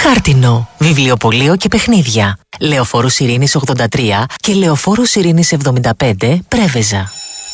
Χάρτινο, βιβλιοπωλείο και παιχνίδια. Λεωφόρου Ειρήνης 83 και Λεωφόρου Ειρήνης 75, Πρέβεζα.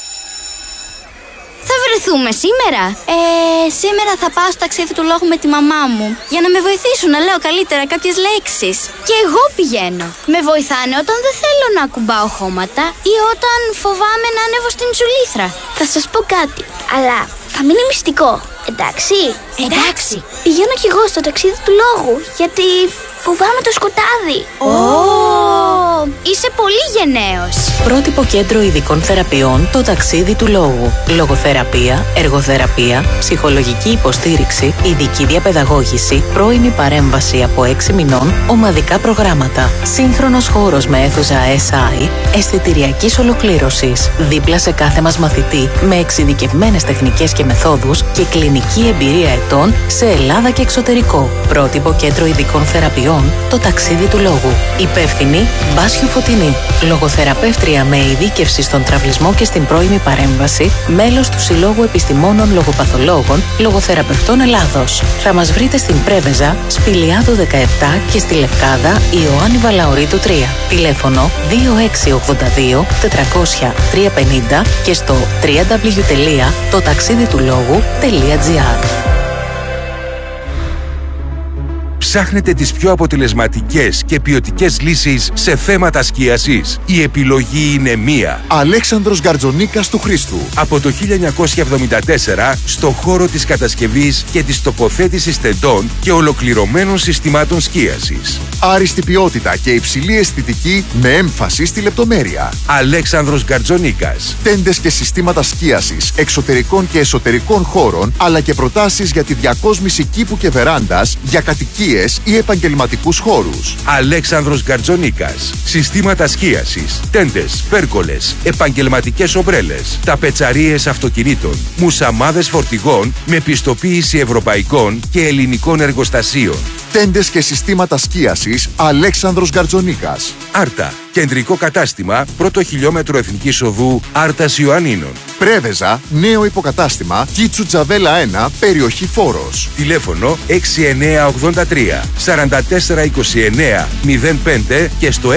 Θα βρεθούμε σήμερα? Σήμερα θα πάω στο ταξίδι του λόγου με τη μαμά μου για να με βοηθήσουν να λέω καλύτερα κάποιες λέξεις. Και εγώ πηγαίνω. Με βοηθάνε όταν δεν θέλω να ακουμπάω χώματα ή όταν φοβάμαι να ανέβω στην τσουλήθρα. Θα σας πω κάτι, αλλά θα μείνει μυστικό. Εντάξει? Εντάξει. Πηγαίνω κι εγώ στο ταξίδι του λόγου, γιατί φοβάμαι το σκοτάδι. Είσαι πολύ γενναίος. Πρότυπο κέντρο ειδικών θεραπείων, το ταξίδι του λόγου. Λογοθεραπεία, εργοθεραπεία, ψυχολογική υποστήριξη, ειδική διαπαιδαγώγηση, πρώιμη παρέμβαση από 6 μηνών, ομαδικά προγράμματα. Σύγχρονος χώρος με αίθουσα SI, αισθητηριακής ολοκλήρωσης. Δίπλα σε κάθε μας μαθητή, με εξειδικευμένες τεχνικές και μεθόδους και κλινική εμπειρία ετών σε Ελλάδα και εξωτερικό. Πρότυπο κέντρο ειδικών θεραπείων, το ταξίδι του λόγου. Υπεύθυνη Μπάσιου Φωτεινή. Λογοθεραπεύτρια με ειδίκευση στον τραυλισμό και στην πρώιμη παρέμβαση, μέλος του Συλλόγου Επιστημόνων Λογοπαθολόγων Λογοθεραπευτών Ελλάδος. Θα μας βρείτε στην Πρέβεζα, Σπηλιάδου 17 και στη Λευκάδα Ιωάννη Βαλαωρίτου 3. Τηλέφωνο 2682 400 350 και στο www.totaxiditulogou.gr. Ψάχνετε τις πιο αποτελεσματικές και ποιοτικές λύσεις σε θέματα σκίασης? Η επιλογή είναι μία. Αλέξανδρος Γκαρτζονίκας του Χρήστου. Από το 1974 στο χώρο της κατασκευής και της τοποθέτησης τεντών και ολοκληρωμένων συστημάτων σκίασης. Άριστη ποιότητα και υψηλή αισθητική με έμφαση στη λεπτομέρεια. Αλέξανδρος Γκαρτζονίκας. Τέντες και συστήματα σκίασης εξωτερικών και εσωτερικών χώρων, αλλά και προτάσεις για τη διακόσμηση κήπου και βεράντας για κατοικίες ή επαγγελματικούς χώρους. Αλέξανδρος Γκαρτζονίκας. Συστήματα σκίασης, τέντες, πέρκολες, επαγγελματικές ομπρέλες, ταπετσαρίες αυτοκινήτων, μουσαμάδες φορτηγών με πιστοποίηση ευρωπαϊκών και ελληνικών εργοστασίων. Τέντες και συστήματα σκίασης Αλέξανδρος Γκαρτζονίκας. Άρτα. Κεντρικό κατάστημα, πρώτο χιλιόμετρο Εθνικής Οδού Άρτας Ιωαννίνων. Πρέβεζα, νέο υποκατάστημα, Κίτσου Τζαβέλα 1, περιοχή Φόρος. Τηλέφωνο 6983 4429 05 και στο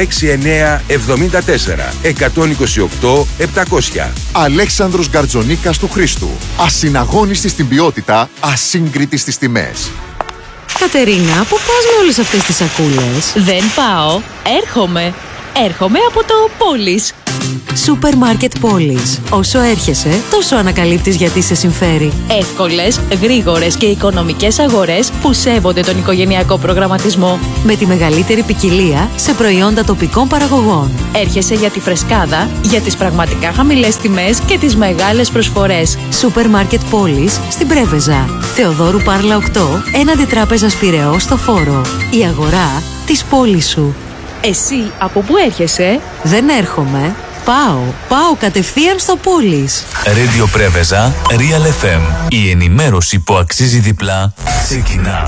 6974 128 700. Αλέξανδρος Γκαρτζονίκας του Χρήστου. Ασυναγώνιστη στην ποιότητα, ασύγκριτη στις τιμές. Κατερίνα, πού πας με όλες αυτές τις σακούλες? Δεν πάω, έρχομαι. Έρχομαι από το Πόλης. Σούπερ Μάρκετ Πόλης. Όσο έρχεσαι, τόσο ανακαλύπτεις γιατί σε συμφέρει. Εύκολες, γρήγορες και οικονομικές αγορές που σέβονται τον οικογενειακό προγραμματισμό. Με τη μεγαλύτερη ποικιλία σε προϊόντα τοπικών παραγωγών. Έρχεσαι για τη φρεσκάδα, για τις πραγματικά χαμηλές τιμές και τις μεγάλες προσφορές. Σούπερ Μάρκετ Πόλης στην Πρέβεζα. Θεοδόρου Πάρλα 8, έναντι Τράπεζας Πειραιώς στο Φόρο. Η αγορά της πόλης σου. Εσύ από πού έρχεσαι? Δεν έρχομαι. Πάω κατευθείαν στο Πόλης. Radio Πρέβεζα, Real FM. Η ενημέρωση που αξίζει διπλά ξεκινά.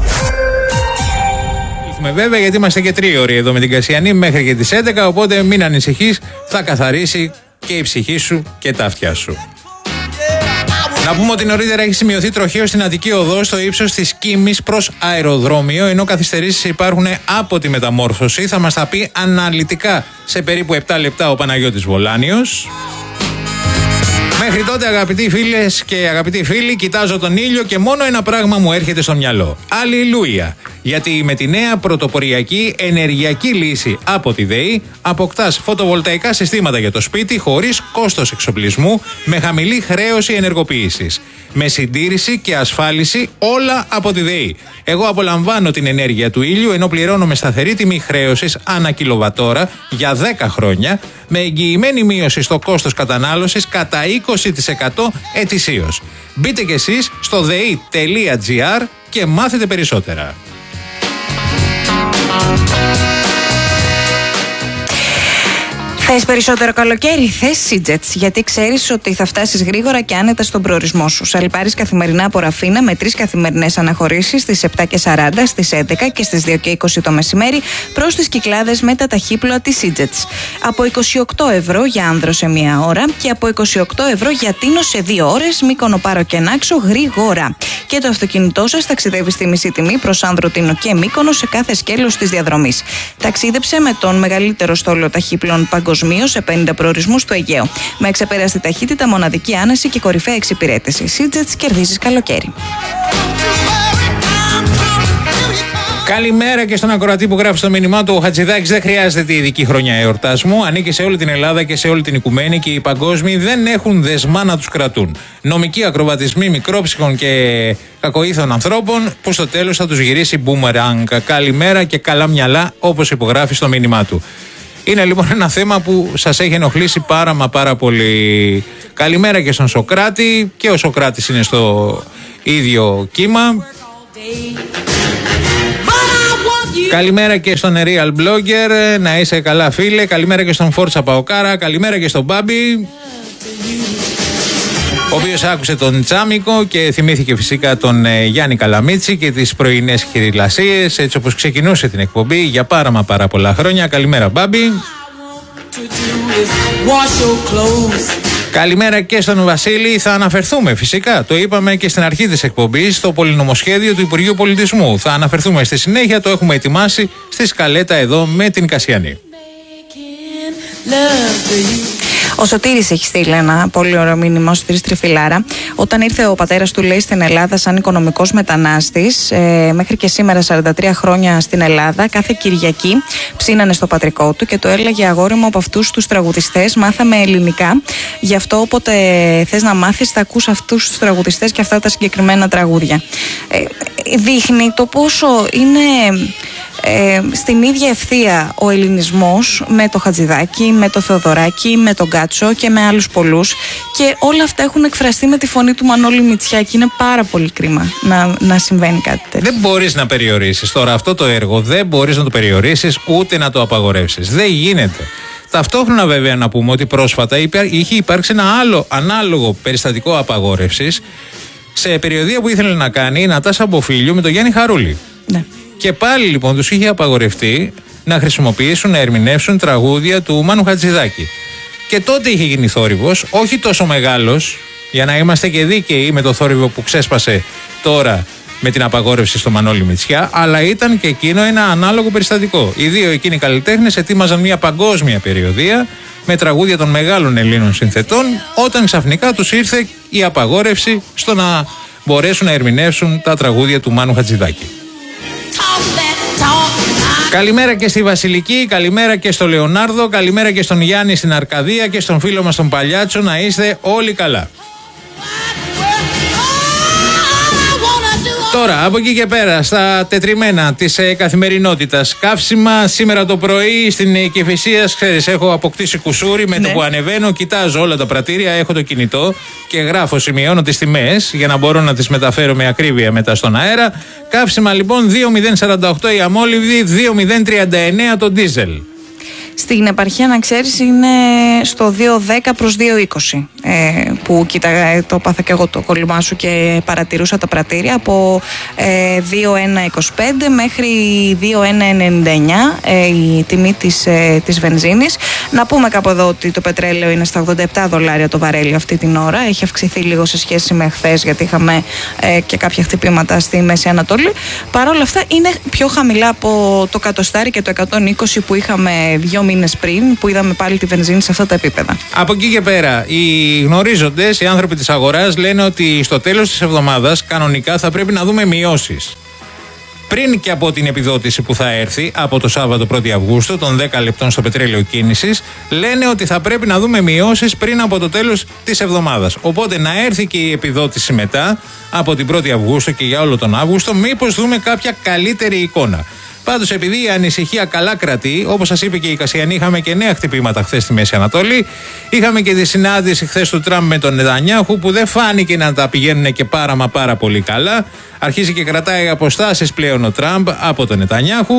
Βέβαια, γιατί είμαστε και τρίωροι εδώ με την Κασιανή μέχρι και τις 11, οπότε μην ανησυχείς, θα καθαρίσει και η ψυχή σου και τα αυτιά σου. Να πούμε ότι νωρίτερα έχει σημειωθεί τροχαίο στην Αττική Οδό στο ύψος της Κίμης προς αεροδρόμιο, ενώ καθυστερήσεις υπάρχουν από τη μεταμόρφωση. Θα μας τα πει αναλυτικά σε περίπου 7 λεπτά ο Παναγιώτης Βολάνιος. Μέχρι τότε, αγαπητοί φίλες και αγαπητοί φίλοι, κοιτάζω τον ήλιο και μόνο ένα πράγμα μου έρχεται στο μυαλό. Αλληλούια! Γιατί με τη νέα πρωτοποριακή ενεργειακή λύση από τη ΔΕΗ αποκτάς φωτοβολταϊκά συστήματα για το σπίτι χωρίς κόστος εξοπλισμού, με χαμηλή χρέωση ενεργοποίησης. Με συντήρηση και ασφάλιση όλα από τη ΔΕΗ. Εγώ απολαμβάνω την ενέργεια του ήλιου ενώ πληρώνω με σταθερή τιμή χρέωσης ανά κιλοβατόρα για 10 χρόνια, με εγγυημένη μείωση στο κόστος κατανάλωσης κατά 20% ετησίως. Μπείτε κι εσείς στο dei.gr και μάθετε περισσότερα. Θες περισσότερο καλοκαίρι? Θες Seajets, γιατί ξέρεις ότι θα φτάσεις γρήγορα και άνετα στον προορισμό σου. Σαλπάρεις καθημερινά από Ραφίνα με 3 καθημερινές αναχωρήσεις στις 7:40, στις 11 και στις 2:20 το μεσημέρι προς τις Κυκλάδες με τα ταχύπλοα της Seajets. Από 28 ευρώ για άνδρο σε 1 ώρα και από 28 ευρώ για Τίνο σε 2 ώρες, Μύκονο, Πάρο και Νάξο γρήγορα. Και το αυτοκίνητό σας ταξιδεύει στη μισή τιμή προς άνδρο, Τίνο και Μύκονο σε κάθε σκέλος της διαδρομής. Ταξίδεψε με τον μεγαλύτερο στόλο ταχύπλων παγκοσμίως σε 50 προορισμούς του Αιγαίου. Με εξεπέραστη ταχύτητα, μοναδική άνεση και κορυφαία εξυπηρέτηση. Seajets, κερδίζεις καλοκαίρι. Καλημέρα και στον ακροατή που γράφει στο μήνυμά του. Ο Χατζηδάκης δεν χρειάζεται τη ειδική χρονιά εορτασμού. Ανήκει σε όλη την Ελλάδα και σε όλη την οικουμένη και οι παγκόσμιοι δεν έχουν δεσμά να τους κρατούν. Νομικοί ακροβατισμοί μικρόψυχων και κακοήθων ανθρώπων που στο τέλος θα τους γυρίσει μπούμεραγκ. Καλημέρα και καλά μυαλά, όπως υπογράφει στο μήνυμά του. Είναι λοιπόν ένα θέμα που σας έχει ενοχλήσει πάρα πολύ. Καλημέρα και στον Σοκράτη, και ο Σοκράτης είναι στο ίδιο κύμα. Καλημέρα και στον Real Blogger, να είσαι καλά φίλε. Καλημέρα και στον Φόρτσα Παοκάρα. Καλημέρα και στον Μπάμπη, ο οποίος άκουσε τον Τσάμικο και θυμήθηκε φυσικά τον Γιάννη Καλαμίτσι και τις πρωινές χειριλασίες, έτσι όπως ξεκινούσε την εκπομπή για πάρα πολλά χρόνια. Καλημέρα Μπάμπη. Καλημέρα και στον Βασίλη. Θα αναφερθούμε φυσικά, το είπαμε και στην αρχή της εκπομπής, στο πολυνομοσχέδιο του Υπουργείου Πολιτισμού. Θα αναφερθούμε στη συνέχεια, το έχουμε ετοιμάσει στη σκαλέτα εδώ με την Κασιανή. Ο Σωτήρης έχει στείλει ένα πολύ ωραίο μήνυμα, ο Σωτήρης Τριφυλάρα. Όταν ήρθε ο πατέρας του, λέει, στην Ελλάδα σαν οικονομικός μετανάστης, μέχρι και σήμερα 43 χρόνια στην Ελλάδα, κάθε Κυριακή ψήνανε στο πατρικό του και το έλεγε: αγόρι μου, από αυτούς τους τραγουδιστές μάθαμε ελληνικά. Γι' αυτό όποτε θες να μάθεις, θα ακούς αυτούς τους τραγουδιστές και αυτά τα συγκεκριμένα τραγούδια. Δείχνει το πόσο είναι στην ίδια ευθεία ο ελληνισμός με το Χατζηδάκι, με το Θεοδωράκι, με τον Κάτσο και με άλλους πολλούς, και όλα αυτά έχουν εκφραστεί με τη φωνή του Μανώλη Μητσιάκη. Είναι πάρα πολύ κρίμα να συμβαίνει κάτι τέτοιο. Δεν μπορείς να περιορίσεις τώρα αυτό το έργο, δεν μπορείς να το περιορίσεις ούτε να το απαγορεύσεις. Δεν γίνεται. Ταυτόχρονα βέβαια να πούμε ότι πρόσφατα είχε υπάρξει ένα άλλο ανάλογο περιστατικό απαγόρευσης σε περιοδεία που ήθελε να κάνει η Νατάσα Μποφίλιου με τον Γιάννη Χαρούλη. Ναι. Και πάλι λοιπόν τους είχε απαγορευτεί να χρησιμοποιήσουν, να ερμηνεύσουν τραγούδια του Μάνου Χατζηδάκη. Και τότε είχε γίνει θόρυβος, όχι τόσο μεγάλος, για να είμαστε και δίκαιοι με το θόρυβο που ξέσπασε τώρα με την απαγόρευση στο Μανώλη Μητσιά, αλλά ήταν και εκείνο ένα ανάλογο περιστατικό. Οι δύο εκείνοι καλλιτέχνες ετοίμαζαν μια παγκόσμια περιοδεία με τραγούδια των μεγάλων Ελλήνων συνθετών, όταν ξαφνικά τους ήρθε η απαγόρευση στο να μπορέσουν να ερμηνεύσουν τα τραγούδια του Μάνου Χατζηδάκη. Καλημέρα και στη Βασιλική, καλημέρα και στο Λεωνάρδο, καλημέρα και στον Γιάννη στην Αρκαδία και στον φίλο μας τον Παλιάτσο, να είστε όλοι καλά. Τώρα, από εκεί και πέρα, στα τετριμένα της καθημερινότητας. Καύσιμα σήμερα το πρωί στην Κηφισίας, ξέρεις, έχω αποκτήσει κουσούρι με το που ανεβαίνω, κοιτάζω όλα τα πρατήρια, έχω το κινητό και γράφω, σημειώνω τις τιμές για να μπορώ να τις μεταφέρω με ακρίβεια μετά στον αέρα. Καύσιμα λοιπόν 2,048 η αμόλυβδη, 2,039 το ντίζελ. Στην επαρχία, να ξέρεις, είναι στο 2,10 προς 2,20 που κοίταγα, το πάθα και εγώ το κόλλημά σου και παρατηρούσα τα πρατήρια, από 2,125 μέχρι 2,199 η τιμή της βενζίνης. Να πούμε κάπου εδώ ότι το πετρέλαιο είναι στα $87 το βαρέλι αυτή την ώρα. Έχει αυξηθεί λίγο σε σχέση με χθες, γιατί είχαμε και κάποια χτυπήματα στη Μέση Ανατολή. Παρ' όλα αυτά είναι πιο χαμηλά από το κατοστάρι και το 120 που είχαμε 2 μήνες πριν, που είδαμε πάλι τη βενζίνη σε αυτά τα επίπεδα. Από εκεί και πέρα, οι γνωρίζοντες, οι άνθρωποι της αγοράς λένε ότι στο τέλος της εβδομάδας κανονικά θα πρέπει να δούμε μειώσεις. Πριν και από την επιδότηση που θα έρθει από το Σάββατο 1η Αυγούστου των 10 λεπτών στο πετρέλαιο κίνησης, λένε ότι θα πρέπει να δούμε μειώσεις πριν από το τέλος της εβδομάδας. Οπότε να έρθει και η επιδότηση μετά από την 1η Αυγούστου και για όλο τον Αύγουστο, μήπως δούμε κάποια καλύτερη εικόνα. Πάντως, επειδή η ανησυχία καλά κρατεί, όπως σας είπε και η Κασιανή, είχαμε και νέα χτυπήματα χθες στη Μέση Ανατολή. Είχαμε και τη συνάντηση χθες του Τραμπ με τον Νετανιάχου, που δεν φάνηκε να τα πηγαίνουν και πάρα πολύ καλά. Αρχίζει και κρατάει αποστάσεις πλέον ο Τραμπ από τον Νετανιάχου.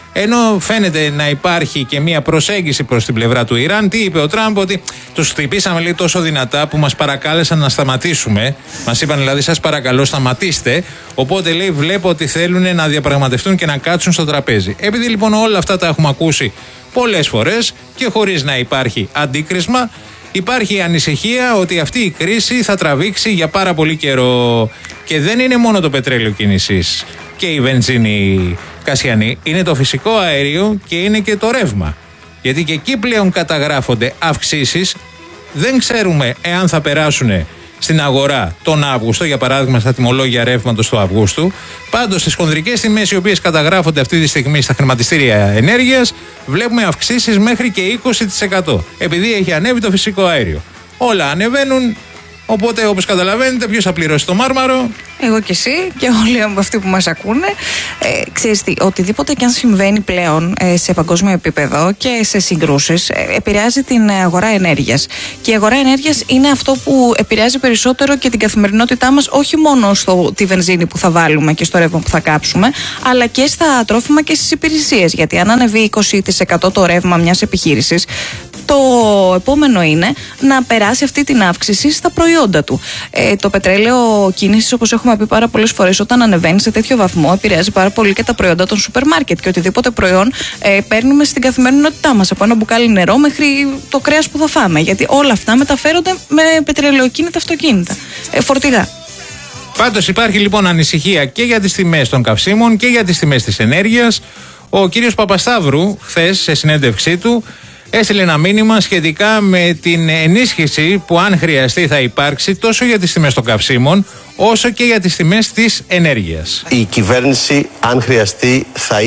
Ενώ φαίνεται να υπάρχει και μια προσέγγιση προς την πλευρά του Ιράν. Τι είπε ο Τραμπ? Ότι τους χτυπήσαμε, λέει, τόσο δυνατά που μας παρακάλεσαν να σταματήσουμε. Μας είπαν δηλαδή, σας παρακαλώ σταματήστε. Οπότε, λέει, βλέπω ότι θέλουν να διαπραγματευτούν και να κάτσουν στο τραπέζι. Επειδή λοιπόν όλα αυτά τα έχουμε ακούσει πολλές φορές και χωρίς να υπάρχει αντίκρισμα, υπάρχει η ανησυχία ότι αυτή η κρίση θα τραβήξει για πάρα πολύ καιρό. Και δεν είναι μόνο το πετρέλαιο κίνησης και η βενζίνη, Κασιανή, είναι το φυσικό αέριο και είναι και το ρεύμα. Γιατί και εκεί πλέον καταγράφονται αυξήσεις. Δεν ξέρουμε εάν θα περάσουν στην αγορά τον Αύγουστο, για παράδειγμα στα τιμολόγια ρεύματος του Αυγούστου. Πάντως στις χονδρικές τιμές οι οποίες καταγράφονται αυτή τη στιγμή στα χρηματιστήρια ενέργειας, βλέπουμε αυξήσεις μέχρι και 20%. Επειδή έχει ανέβει το φυσικό αέριο. Όλα ανεβαίνουν. Οπότε, όπως καταλαβαίνετε, ποιος θα πληρώσει το μάρμαρο? Εγώ και εσύ και όλοι αυτοί που μας ακούνε. Ξέρεις τι, οτιδήποτε και αν συμβαίνει πλέον σε παγκόσμιο επίπεδο και σε συγκρούσεις, επηρεάζει την αγορά ενέργειας. Και η αγορά ενέργειας είναι αυτό που επηρεάζει περισσότερο και την καθημερινότητά μας, όχι μόνο στη βενζίνη που θα βάλουμε και στο ρεύμα που θα κάψουμε, αλλά και στα τρόφιμα και στις υπηρεσίες. Γιατί αν ανεβεί 20% το ρεύμα μιας επιχείρησης, το επόμενο είναι να περάσει αυτή την αύξηση στα προϊόντα του. Το πετρέλαιο κίνησης, όπως έχουμε πει πάρα πολλές φορές, όταν ανεβαίνει σε τέτοιο βαθμό, επηρεάζει πάρα πολύ και τα προϊόντα των σούπερ μάρκετ και οτιδήποτε προϊόν παίρνουμε στην καθημερινότητά μας. Από ένα μπουκάλι νερό μέχρι το κρέας που θα φάμε. Γιατί όλα αυτά μεταφέρονται με πετρελαιοκίνητα αυτοκίνητα. Φορτηγά. Πάντως υπάρχει λοιπόν ανησυχία και για τις τιμές των καυσίμων και για τις τιμές της ενέργειας. Ο κύριος Παπασταύρου, χθες σε συνέντευξή του, έστειλε ένα μήνυμα σχετικά με την ενίσχυση που αν χρειαστεί θα υπάρξει τόσο για τις τιμές των καυσίμων όσο και για τις τιμές της ενέργειας. Η κυβέρνηση, αν χρειαστεί,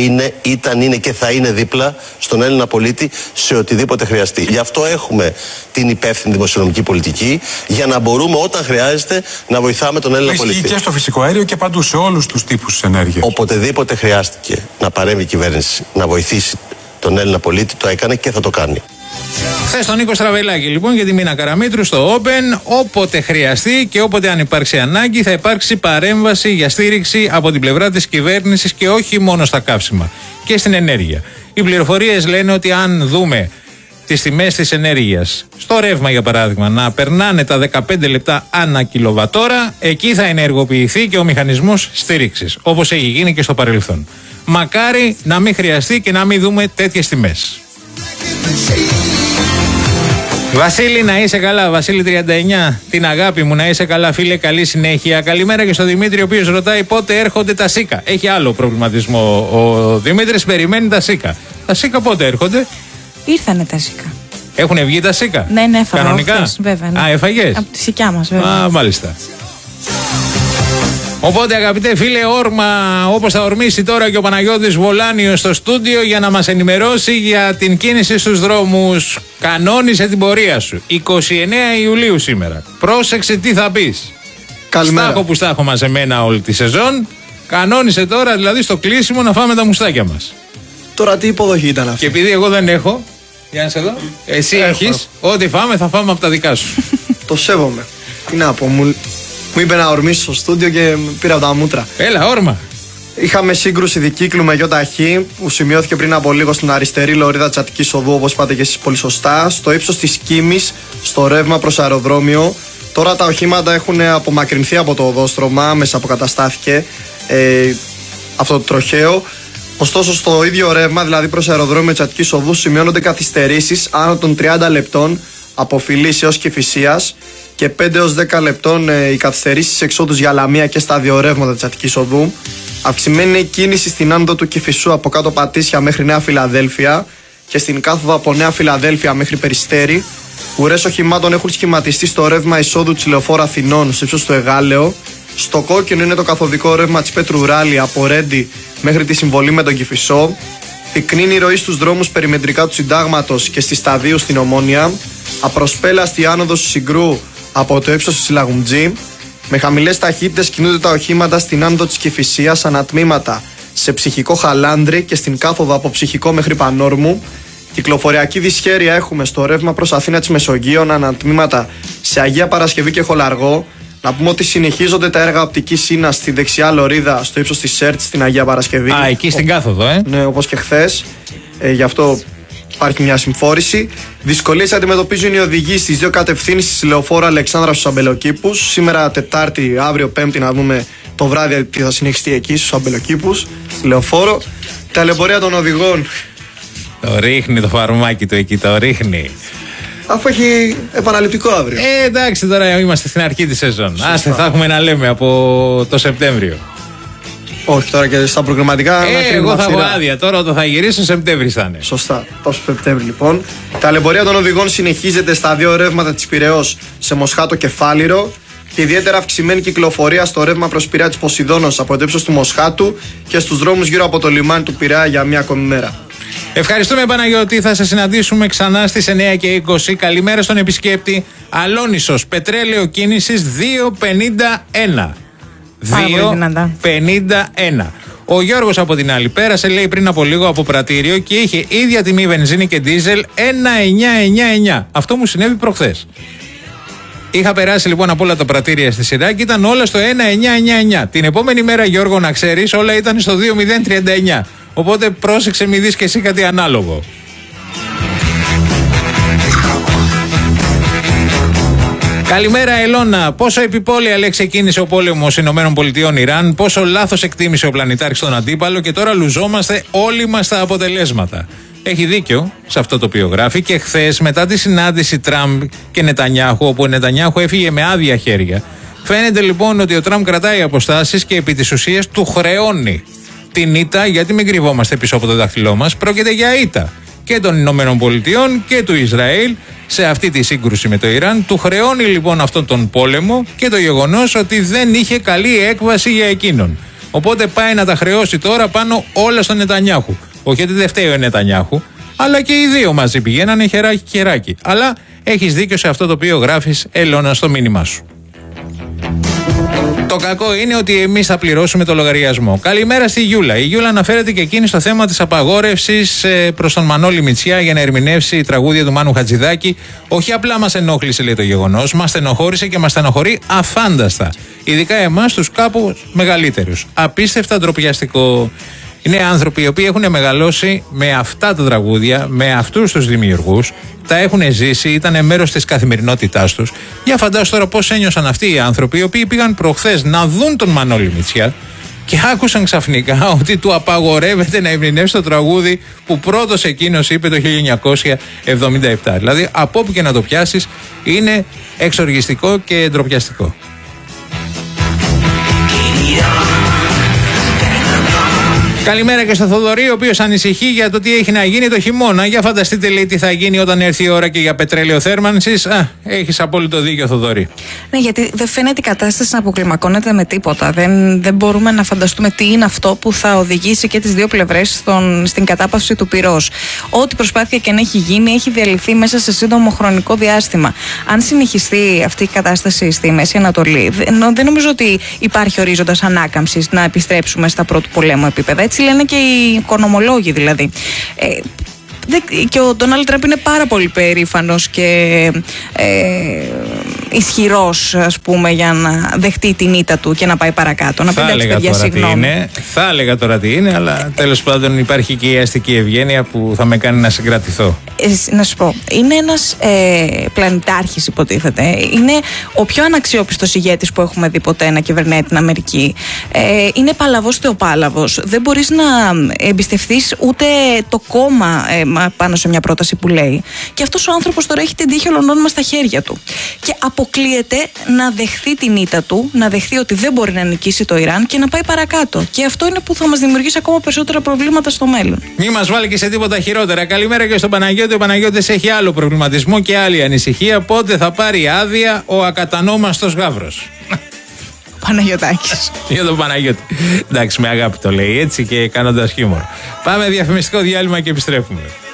είναι και θα είναι δίπλα στον Έλληνα πολίτη σε οτιδήποτε χρειαστεί. Γι' αυτό έχουμε την υπεύθυνη δημοσιονομική πολιτική, για να μπορούμε όταν χρειάζεται να βοηθάμε τον Έλληνα πολίτη. Ισχύει και στο φυσικό αέριο και παντού σε όλους τους τύπους ενέργειας. Οποτεδήποτε χρειάστηκε να παρέμβει η κυβέρνηση να βοηθήσει τον Έλληνα πολίτη, το έκανε και θα το κάνει. Χθες τον Νίκο Στραβελάκη λοιπόν για τη Μίνα Καραμήτρου στο Open, όποτε χρειαστεί και όποτε αν υπάρξει ανάγκη θα υπάρξει παρέμβαση για στήριξη από την πλευρά της κυβέρνησης και όχι μόνο στα καύσιμα και στην ενέργεια. Οι πληροφορίες λένε ότι αν δούμε τις τιμές της ενέργειας, στο ρεύμα για παράδειγμα, να περνάνε τα 15 λεπτά ανά κιλοβατόρα, εκεί θα ενεργοποιηθεί και ο μηχανισμός στήριξης, όπως έχει γίνει και στο παρελθόν. Μακάρι να μην χρειαστεί και να μην δούμε τέτοιες τιμές. Βασίλη, να είσαι καλά. Βασίλη 39, την αγάπη μου, να είσαι καλά φίλε, καλή συνέχεια. Καλημέρα και στο Δημήτρη, ο οποίος ρωτάει πότε έρχονται τα ΣΥΚΑ. Έχει άλλο προβληματισμό ο Δημήτρης, περιμένει τα ΣΥΚΑ. Τα ΣΥΚΑ πότε έρχονται? Ήρθανε τα ΣΥΚΑ. Έχουνε βγει τα ΣΥΚΑ? Ναι, έφαγα. Κανονικά. Χθες, βέβαια, ναι. Α, έφαγες? Από τη σικιά μας, βέβαια. Α, μάλιστα. Οπότε αγαπητέ φίλε, όρμα όπως θα ορμήσει τώρα και ο Παναγιώτης Βολάνιος στο στούντιο για να μας ενημερώσει για την κίνηση στους δρόμους. Κανόνισε την πορεία σου. 29 Ιουλίου σήμερα. Πρόσεξε τι θα πεις. Καλημέρα. Στάχο που στάχο μαζεμένα όλη τη σεζόν. Κανόνισε τώρα δηλαδή στο κλείσιμο να φάμε τα μουστάκια μας. Τώρα τι υποδοχή ήταν αυτή? Και επειδή εγώ δεν έχω, για να σε δω, εσύ έχεις, ό,τι φάμε θα φάμε από τα δικά σου. Το σέβομαι. Τι να πω, μου είπε να ορμήσω στο στούντιο και πήρα τα μούτρα. Έλα, όρμα. Είχαμε σύγκρουση δικύκλου με ΙΧ που σημειώθηκε πριν από λίγο στην αριστερή λωρίδα της Αττικής Οδού, όπως είπατε και εσείς πολύ σωστά, στο ύψος της Κίμης, στο ρεύμα προς αεροδρόμιο. Τώρα τα οχήματα έχουν απομακρυνθεί από το οδόστρωμα, άμεσα αποκαταστάθηκε αυτό το τροχαίο. Ωστόσο, στο ίδιο ρεύμα, δηλαδή προς αεροδρόμιο της Αττικής Οδού, σημειώνονται καθυστερήσεις άνω των 30 λεπτών από Φιλής έως Κηφισίας και 5 έως 10 λεπτών οι καθυστερήσεις εξόδους για Λαμία και στα δύο ρεύματα της Αττικής Οδού. Αυξημένη η κίνηση στην άνοδο του Κηφισού από κάτω Πατήσια μέχρι Νέα Φιλαδέλφια και στην κάθοδο από Νέα Φιλαδέλφια μέχρι Περιστέρι. Ουρές οχημάτων έχουν σχηματιστεί στο ρεύμα εισόδου της Λεωφόρου Αθηνών σε ύψος του Εγάλεο. Στο κόκκινο είναι το καθοδικό ρεύμα της Πέτρου Ράλη από Ρέντι μέχρι τη συμβολή με τον Κηφισό. Πυκνή η ροή στους δρόμους περιμετρικά του Συντάγματος και στη Σταδίου στην Ομόνια. Απροσπέλαστη άνοδος του Συγκρού από το ύψος του Σιλαγουμτζή. Με χαμηλές ταχύτητες κινούνται τα οχήματα στην άνοδο της Κηφισίας ανατμήματα σε Ψυχικό Χαλάνδρη και στην κάθοδο από Ψυχικό μέχρι Πανόρμου. Κυκλοφοριακή δυσχέρεια έχουμε στο ρεύμα προς Αθήνα της Μεσογείων ανατμήματα σε Αγία Παρασκευή και Χολαργό. Να πούμε ότι συνεχίζονται τα έργα οπτικής ίνας στη δεξιά λωρίδα στο ύψος της ΣΕΡΤ στην Αγία Παρασκευή. Α, εκεί στην κάθοδο, Ναι, όπως και χθες. Γι' αυτό υπάρχει μια συμφόρηση. Δυσκολίες αντιμετωπίζουν οι οδηγοί στις δύο κατευθύνσεις Λεωφόρου Αλεξάνδρας στους Αμπελοκήπους. Σήμερα Τετάρτη, αύριο Πέμπτη, να δούμε το βράδυ τι θα συνεχιστεί εκεί στους Αμπελοκήπους, στη Λεωφόρο. Ταλαιπωρία των οδηγών. Το ρίχνει το φαρμάκι του εκεί, το ρίχνει. Αφού έχει επαναληπτικό αύριο. Εντάξει, τώρα είμαστε στην αρχή της σεζόν. Άστε, θα έχουμε να λέμε από το Σεπτέμβριο. Όχι, τώρα και στα προγραμματικά. Εγώ θα έχω άδεια. Τώρα όταν θα γυρίσω, Σεπτέμβρη θα είναι. Σωστά. Τόσο Σεπτέμβρη λοιπόν. Η ταλαιπωρία των οδηγών συνεχίζεται στα δύο ρεύματα της Πειραιώς σε Μοσχάτο και Φάληρο. Και ιδιαίτερα αυξημένη κυκλοφορία στο ρεύμα προς Πειραιά της Ποσειδώνος από το ύψος του Μοσχάτου και στους δρόμους γύρω από το λιμάνι του Πειραιά για μία ακόμη μέρα. Ευχαριστούμε, Παναγιώτη. Θα σε συναντήσουμε ξανά στις 9:20. Καλημέρα στον επισκέπτη. Αλόνισος, πετρέλαιο κίνησης 2,51. 2,51. Ο Γιώργος από την άλλη πέρασε, λέει, πριν από λίγο από πρατήριο και είχε ίδια τιμή βενζίνη και ντίζελ 1,999. Αυτό μου συνέβη προχθές. Είχα περάσει λοιπόν από όλα τα πρατήρια στη σειρά και ήταν όλα στο 1,999. Την επόμενη μέρα, Γιώργο, να ξέρεις, όλα ήταν στο 2,039. Οπότε πρόσεξε, μη δεις και εσύ κάτι ανάλογο. Καλημέρα, Ελώνα. Πόσο επιπόλαια, λέει, ξεκίνησε ο πόλεμος ΗΠΑ-Ιράν, πόσο λάθος εκτίμησε ο πλανητάρχης τον αντίπαλο και τώρα λουζόμαστε όλοι μας τα αποτελέσματα. Έχει δίκιο σε αυτό το οποίο γράφει και χθες μετά τη συνάντηση Τραμπ και Νετανιάχου, όπου ο Νετανιάχου έφυγε με άδεια χέρια. Φαίνεται λοιπόν ότι ο Τραμπ κρατάει αποστάσεις και επί της ουσίας του χρεώνει την ήττα, γιατί μην κρυβόμαστε πίσω από το δάχτυλό μας, πρόκειται για ήττα και των Ηνωμένων Πολιτειών και του Ισραήλ σε αυτή τη σύγκρουση με το Ιράν. Του χρεώνει λοιπόν αυτόν τον πόλεμο και το γεγονός ότι δεν είχε καλή έκβαση για εκείνον. Οπότε πάει να τα χρεώσει τώρα πάνω όλα στον Νετανιάχου. Όχι ότι δεν φταίει ο Νετανιάχου, αλλά και οι δύο μαζί πηγαίνανε χεράκι. Αλλά έχεις δίκιο σε αυτό το οποίο γράφεις, Ελώνα, στο μήνυμά σου. Το κακό είναι ότι εμείς θα πληρώσουμε το λογαριασμό. Καλημέρα στη Γιούλα. Η Γιούλα αναφέρεται και εκείνη στο θέμα της απαγόρευσης προς τον Μανώλη Μητσιά για να ερμηνεύσει τραγούδια του Μάνου Χατζηδάκη. Όχι απλά μας ενόχλησε, λέει, το γεγονός, μας στενοχώρησε και μας στενοχωρεί αφάνταστα. Ειδικά εμάς, τους κάπου μεγαλύτερους. Απίστευτα ντροπιαστικό. Είναι άνθρωποι οι οποίοι έχουν μεγαλώσει με αυτά τα τραγούδια, με αυτούς τους δημιουργούς, τα έχουν ζήσει, ήταν μέρος της καθημερινότητάς τους. Για φαντάσου τώρα πώς ένιωσαν αυτοί οι άνθρωποι, οι οποίοι πήγαν προχθές να δουν τον Μανώλη Μητσιά και άκουσαν ξαφνικά ότι του απαγορεύεται να ερμηνεύσει το τραγούδι που πρώτος εκείνος είπε το 1977. Δηλαδή, από όπου και να το πιάσεις, είναι εξοργιστικό και ντροπιαστικό. Καλημέρα και στο Θοδωρή, ο οποίος ανησυχεί για το τι έχει να γίνει το χειμώνα. Για φανταστείτε, λέει, τι θα γίνει όταν έρθει η ώρα και για πετρέλαιο θέρμανσης. Έχεις απόλυτο δίκιο, Θοδωρή. Ναι, γιατί δεν φαίνεται η κατάσταση να αποκλιμακώνεται με τίποτα. Δεν μπορούμε να φανταστούμε τι είναι αυτό που θα οδηγήσει και τις δύο πλευρές στην κατάπαυση του πυρός. Ό,τι προσπάθεια και αν έχει γίνει, έχει διαλυθεί μέσα σε σύντομο χρονικό διάστημα. Αν συνεχιστεί αυτή η κατάσταση στη Μέση Ανατολή, δεν νομίζω ότι υπάρχει ορίζοντας ανάκαμψης να επιστρέψουμε στα πρώτου πολέμου επίπεδα. Έτσι λένε και οι οικονομολόγοι δηλαδή. Και ο Ντόναλντ Τραμπ είναι πάρα πολύ περήφανος και ισχυρός, ας πούμε, για να δεχτεί την ήττα του και να πάει παρακάτω. Να πει εντάξει, παιδιά, συγγνώμη. Θα έλεγα τώρα τι είναι, αλλά τέλος πάντων υπάρχει και η αστική ευγένεια που θα με κάνει να συγκρατηθώ. Να σου πω, είναι ένας πλανητάρχης, υποτίθεται. Είναι ο πιο αναξιόπιστος ηγέτης που έχουμε δει ποτέ να κυβερνάει την Αμερική. Είναι παλαβός θεοπάλαβος. Δεν μπορείς να εμπιστευτείς ούτε το κόμμα πάνω σε μια πρόταση που λέει. Και αυτός ο άνθρωπος τώρα έχει την τύχη ολονών μας στα χέρια του. Και αποκλείεται να δεχθεί την ήττα του, να δεχθεί ότι δεν μπορεί να νικήσει το Ιράν και να πάει παρακάτω. Και αυτό είναι που θα μας δημιουργήσει ακόμα περισσότερα προβλήματα στο μέλλον. Μη μας βάλει και σε τίποτα χειρότερα. Καλημέρα και στον Παναγιώτη. Ο Παναγιώτης έχει άλλο προβληματισμό και άλλη ανησυχία. Πότε θα πάρει άδεια ο ακατανόμαστος Γαύρος. Παναγιωτάκης. Για τον Παναγιώτη. Εντάξει, με αγάπη το λέει έτσι και κάνοντας χιούμορ. Πάμε διαφημιστικό διάλειμμα και επιστρέφουμε.